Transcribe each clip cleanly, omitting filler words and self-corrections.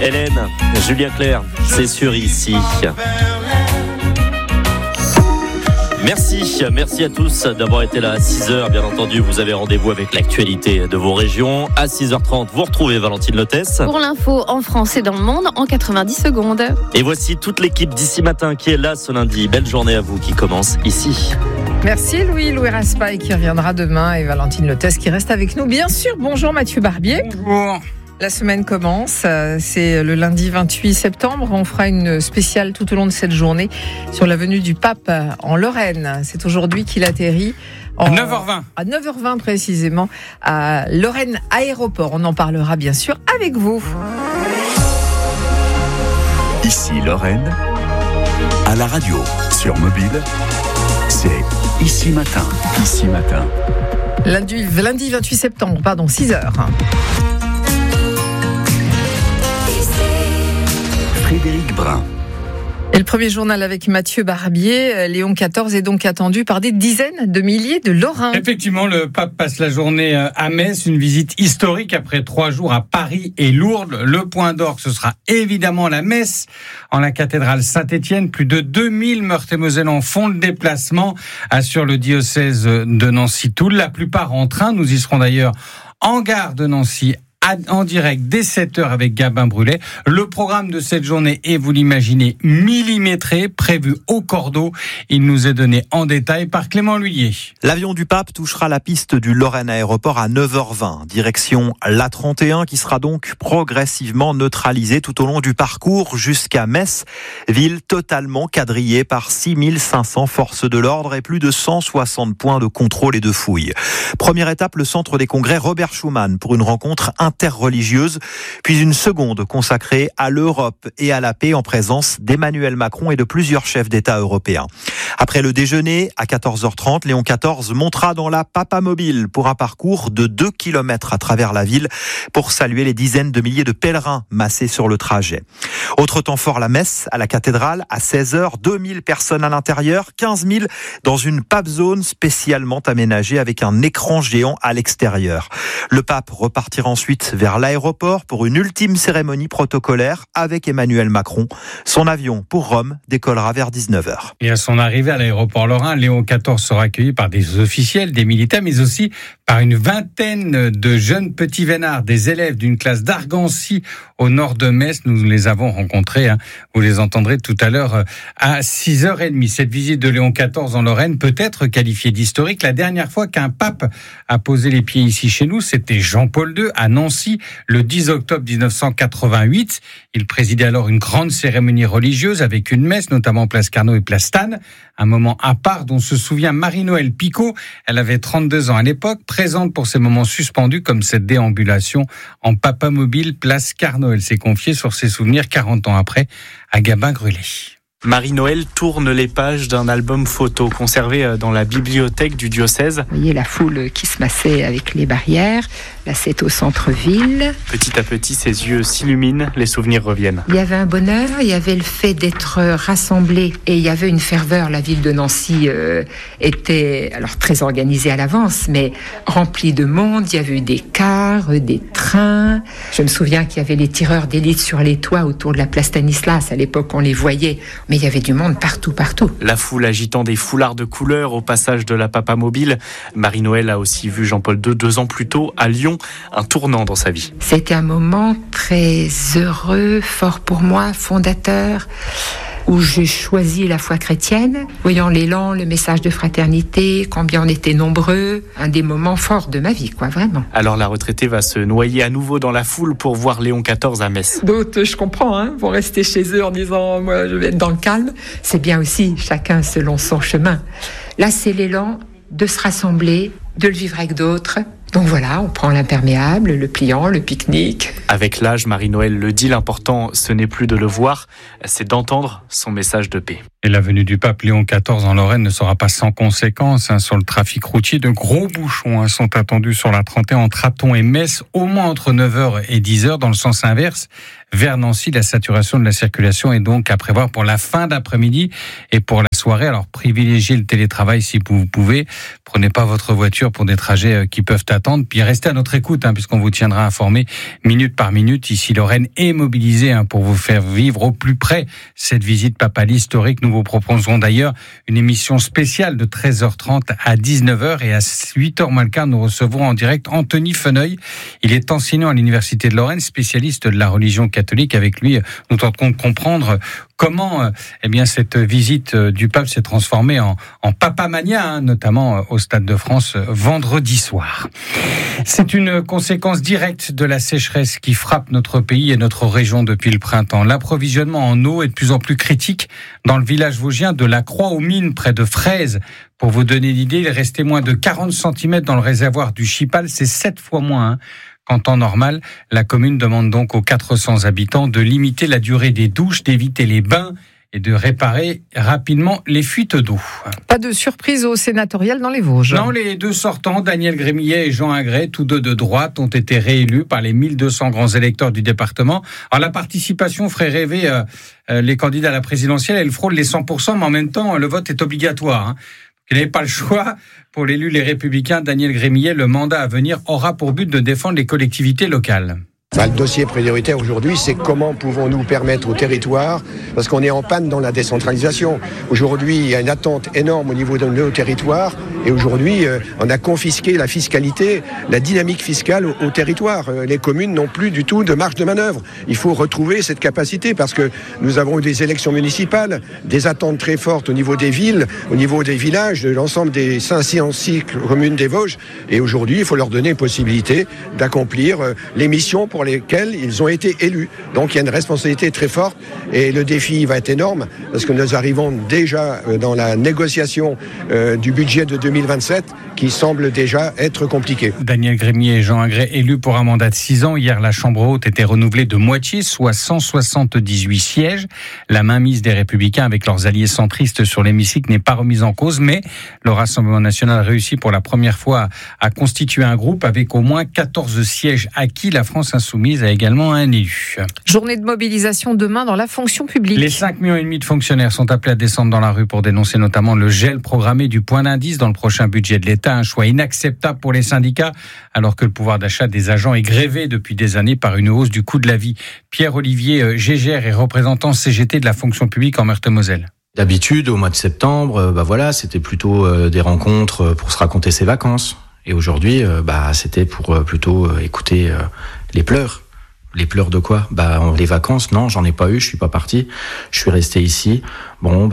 Hélène, Julien Clerc, c'est sûr ici. Merci à tous d'avoir été là à 6h. Bien entendu, vous avez rendez-vous avec l'actualité de vos régions. À 6h30, vous retrouvez Valentine Lotès. Pour l'info en France et dans le monde en 90 secondes. Et voici toute l'équipe d'ici matin qui est là ce lundi. Belle journée à vous qui commence ici. Merci Louis Raspail qui reviendra demain et Valentine Lotès qui reste avec nous. Bien sûr, bonjour Mathieu Barbier. Bonjour. La semaine commence, c'est le lundi 28 septembre. On fera une spéciale tout au long de cette journée sur la venue du pape en Lorraine. C'est aujourd'hui qu'il atterrit à 9h20. À 9h20 précisément, à Lorraine Aéroport. On en parlera bien sûr avec vous. Ici Lorraine, à la radio, sur mobile, c'est Ici Matin. Ici Matin. Lundi 28 septembre, 6h. Frédéric Brun. Et le premier journal avec Mathieu Barbier. Léon XIV est donc attendu par des dizaines de milliers de Lorrains. Effectivement, le pape passe la journée à Metz, une visite historique après 3 jours à Paris et Lourdes. Le point d'orgue, ce sera évidemment la messe en la cathédrale Saint-Étienne. Plus de 2000 Meurthe-et-Mosellans font le déplacement, assure le diocèse de Nancy-Toul. La plupart en train. Nous y serons d'ailleurs en gare de Nancy en direct dès 7h avec Gabin Brulet. Le programme de cette journée est, vous l'imaginez, millimétré, prévu au cordeau. Il nous est donné en détail par Clément Lhuillier. L'avion du pape touchera la piste du Lorraine Aéroport à 9h20. Direction l'A31 qui sera donc progressivement neutralisée tout au long du parcours jusqu'à Metz, ville totalement quadrillée par 6500 forces de l'ordre et plus de 160 points de contrôle et de fouille. Première étape, le centre des congrès Robert Schuman pour une rencontre interreligieuse, puis une seconde consacrée à l'Europe et à la paix en présence d'Emmanuel Macron et de plusieurs chefs d'État européens. Après le déjeuner, à 14h30, Léon XIV montera dans la Papamobile pour un parcours de 2 km à travers la ville pour saluer les dizaines de milliers de pèlerins massés sur le trajet. Autre temps fort, la messe à la cathédrale à 16h, 2000 personnes à l'intérieur, 15 000 dans une pape zone spécialement aménagée avec un écran géant à l'extérieur. Le pape repartira ensuite vers l'aéroport pour une ultime cérémonie protocolaire avec Emmanuel Macron. Son avion pour Rome décollera vers 19h. Et à son arrivée à l'aéroport lorrain, Léon XIV sera accueilli par des officiels, des militaires, mais aussi par une vingtaine de jeunes petits vénards, des élèves d'une classe d'Argancy au nord de Metz. Nous les avons rencontrés, vous les entendrez tout à l'heure à 6h30. Cette visite de Léon XIV en Lorraine peut être qualifiée d'historique. La dernière fois qu'un pape a posé les pieds ici chez nous, c'était Jean-Paul II à Nancy, le 10 octobre 1988. Il présidait alors une grande cérémonie religieuse avec une messe, notamment place Carnot et place Stan. Un moment à part dont se souvient Marie-Noëlle Picot. Elle avait 32 ans à l'époque, présente pour ces moments suspendus comme cette déambulation en Papamobile place Carnot. Elle s'est confiée sur ses souvenirs 40 ans après à Gabin Brulet. Marie-Noëlle tourne les pages d'un album photo conservé dans la bibliothèque du diocèse. Vous voyez la foule qui se massait avec les barrières. Là, c'est au centre-ville. Petit à petit, ses yeux s'illuminent, les souvenirs reviennent. Il y avait un bonheur, il y avait le fait d'être rassemblés et il y avait une ferveur. La ville de Nancy était alors très organisée à l'avance, mais remplie de monde. Il y avait eu des cars, des trains. Je me souviens qu'il y avait les tireurs d'élite sur les toits autour de la place Stanislas. À l'époque, on les voyait. Mais il y avait du monde partout. La foule agitant des foulards de couleur au passage de la Papamobile. Marie-Noëlle a aussi vu Jean-Paul II 2 ans plus tôt à Lyon, un tournant dans sa vie. C'était un moment très heureux, fort pour moi, fondateur, où j'ai choisi la foi chrétienne, voyant l'élan, le message de fraternité, combien on était nombreux, un des moments forts de ma vie, vraiment. Alors la retraitée va se noyer à nouveau dans la foule pour voir Léon XIV à Metz. D'autres, je comprends, vont rester chez eux en disant « moi je vais être dans le calme ». C'est bien aussi, chacun selon son chemin. Là, c'est l'élan de se rassembler, de le vivre avec d'autres. Donc voilà, on prend l'imperméable, le pliant, le pique-nique. Avec l'âge, Marie-Noëlle le dit, l'important, ce n'est plus de le voir, c'est d'entendre son message de paix. Et la venue du pape Léon XIV en Lorraine ne sera pas sans conséquences sur le trafic routier. De gros bouchons sont attendus sur la 31 entre Hatton et Metz, au moins entre 9h et 10h. Dans le sens inverse, vers Nancy, la saturation de la circulation est donc à prévoir pour la fin d'après-midi et pour la soirée. Alors privilégiez le télétravail si vous pouvez. Prenez pas votre voiture pour des trajets qui peuvent attendre. Puis restez à notre écoute puisqu'on vous tiendra informé minute par minute. Ici, Lorraine est mobilisée pour vous faire vivre au plus près cette visite papale historique. Nous vous proposerons d'ailleurs une émission spéciale de 13h30 à 19h et à 8h moins le quart, nous recevrons en direct Anthony Feneuil. Il est enseignant à l'Université de Lorraine, spécialiste de la religion catholique. Avec lui, nous tentons de comprendre comment cette visite du pape s'est transformée en papamania, notamment au Stade de France vendredi soir. C'est une conséquence directe de la sécheresse qui frappe notre pays et notre région depuis le printemps. L'approvisionnement en eau est de plus en plus critique dans le village vosgien de la Croix-aux-Mines, près de Fraise. Pour vous donner l'idée, il restait moins de 40 cm dans le réservoir du Chipal, c'est 7 fois moins qu'en temps normal. La commune demande donc aux 400 habitants de limiter la durée des douches, d'éviter les bains et de réparer rapidement les fuites d'eau. Pas de surprise au sénatorial dans les Vosges. Non, les deux sortants, Daniel Grémillet et Jean Agré, tous deux de droite, ont été réélus par les 1200 grands électeurs du département. Alors la participation ferait rêver les candidats à la présidentielle, elle frôle les 100%, mais en même temps, le vote est obligatoire. Il n'avait pas le choix. Pour l'élu Les Républicains, Daniel Grémillet, le mandat à venir aura pour but de défendre les collectivités locales. Le dossier prioritaire aujourd'hui, c'est comment pouvons-nous permettre aux territoires, parce qu'on est en panne dans la décentralisation. Aujourd'hui, il y a une attente énorme au niveau de nos territoires, et aujourd'hui, on a confisqué la fiscalité, la dynamique fiscale aux territoires. Les communes n'ont plus du tout de marge de manœuvre. Il faut retrouver cette capacité, parce que nous avons eu des élections municipales, des attentes très fortes au niveau des villes, au niveau des villages, de l'ensemble des 506 communes des Vosges, et aujourd'hui, il faut leur donner possibilité d'accomplir les missions pour lesquels ils ont été élus. Donc il y a une responsabilité très forte et le défi va être énorme parce que nous arrivons déjà dans la négociation du budget de 2027 qui semble déjà être compliqué. Daniel Grémillet et Jean Agré élus pour un mandat de 6 ans. Hier, la Chambre haute était renouvelée de moitié, soit 178 sièges. La mainmise des Républicains avec leurs alliés centristes sur l'hémicycle n'est pas remise en cause, mais le Rassemblement national réussit pour la première fois à constituer un groupe avec au moins 14 sièges acquis. La France insoumise a également un élu. Journée de mobilisation demain dans la fonction publique. Les 5,5 millions de fonctionnaires sont appelés à descendre dans la rue pour dénoncer notamment le gel programmé du point d'indice dans le prochain budget de l'État. Un choix inacceptable pour les syndicats, alors que le pouvoir d'achat des agents est grévé depuis des années par une hausse du coût de la vie. Pierre-Olivier Gégère est représentant CGT de la fonction publique en Meurthe-et-Moselle. D'habitude, au mois de septembre, c'était plutôt des rencontres pour se raconter ses vacances. Et aujourd'hui, c'était pour plutôt écouter les pleurs. Les pleurs de quoi ? Les vacances, non, j'en ai pas eu, je suis pas parti. Je suis resté ici. On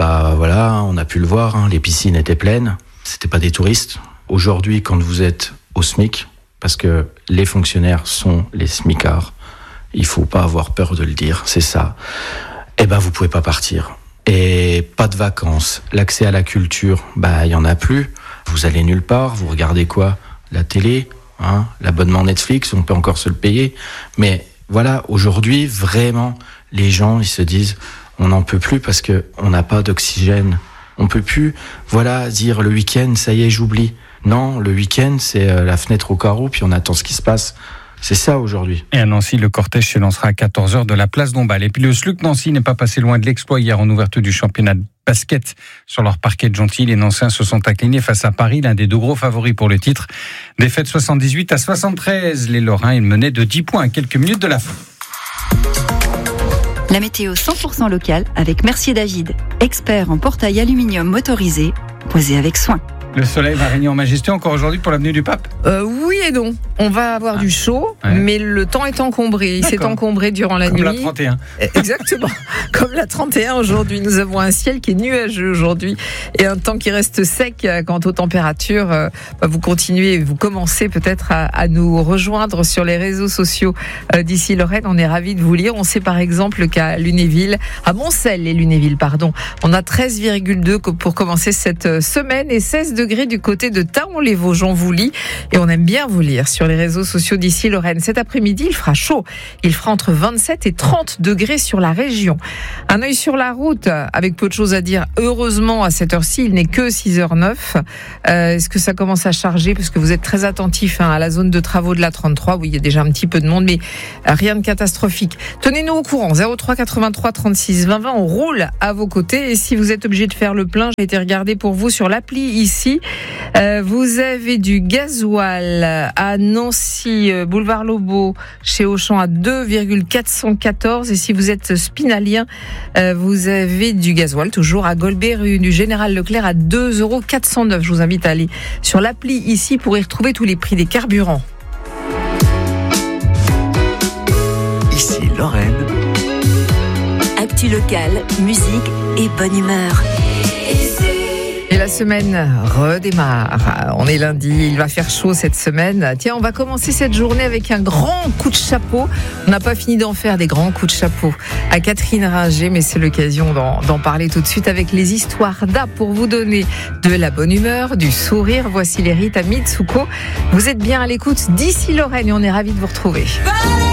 a pu le voir, les piscines étaient pleines. C'était pas des touristes. Aujourd'hui, quand vous êtes au SMIC, parce que les fonctionnaires sont les smicards, il faut pas avoir peur de le dire, c'est ça. Vous pouvez pas partir. Et pas de vacances. L'accès à la culture, il y en a plus. Vous allez nulle part, vous regardez quoi ? La télé, l'abonnement Netflix, on peut encore se le payer. Mais voilà, aujourd'hui, vraiment, les gens, ils se disent, on n'en peut plus parce que on n'a pas d'oxygène. On peut plus, dire le week-end, ça y est, j'oublie. Non, le week-end, c'est la fenêtre au carreau, puis on attend ce qui se passe. C'est ça aujourd'hui. Et à Nancy, le cortège s'élancera à 14h de la place d'Ombal. Et puis le SLUC Nancy n'est pas passé loin de l'exploit hier en ouverture du championnat de basket sur leur parquet de Gentilly. Les Nancéens se sont inclinés face à Paris, l'un des deux gros favoris pour le titre. Défaite 78-73. Les Lorrains, ils menaient de 10 points à quelques minutes de la fin. La météo 100% locale avec Mercier David, expert en portail aluminium motorisé, posé avec soin. Le soleil va régner en majesté encore aujourd'hui pour l'avenue du Pape ? Oui et non. On va avoir du chaud, mais le temps est encombré. Il s'est encombré durant la nuit. Comme la 31. Exactement. Comme la 31 aujourd'hui. Nous avons un ciel qui est nuageux aujourd'hui et un temps qui reste sec quant aux températures. Vous continuez, vous commencez peut-être à nous rejoindre sur les réseaux sociaux d'ici Lorraine. On est ravis de vous lire. On sait par exemple qu'à Lunéville, à Moncel et Lunéville, on a 13,2 pour commencer cette semaine et 16 degrés du côté de Taon-les-Vosges. On vous lit. Et on aime bien vous lire sur les réseaux sociaux d'ici Lorraine. Cet après-midi, il fera chaud. Il fera entre 27 et 30 degrés sur la région. Un œil sur la route, avec peu de choses à dire. Heureusement, à cette heure-ci, il n'est que 6h09. Est-ce que ça commence à charger? Parce que vous êtes très attentifs à la zone de travaux de la 33. Oui, il y a déjà un petit peu de monde, mais rien de catastrophique. Tenez-nous au courant. 03 83 36 20 20. On roule à vos côtés. Et si vous êtes obligé de faire le plein, j'ai été regarder pour vous sur l'appli ici. Vous avez du gasoil à Nancy, boulevard Lobo, chez Auchan à 2,414. Et si vous êtes spinalien, vous avez du gasoil toujours à Golbet, rue du Général Leclerc à 2,409 €. Je vous invite à aller sur l'appli ici pour y retrouver tous les prix des carburants. Ici Lorraine. Actu locale, musique et bonne humeur. Et la semaine redémarre. On est lundi, il va faire chaud cette semaine. Tiens, on va commencer cette journée avec un grand coup de chapeau. On n'a pas fini d'en faire des grands coups de chapeau à Catherine Ringer, mais c'est l'occasion d'en parler tout de suite avec les histoires d'A pour vous donner de la bonne humeur, du sourire. Voici les Rita Mitsuko. Vous êtes bien à l'écoute d'ici Lorraine et on est ravis de vous retrouver.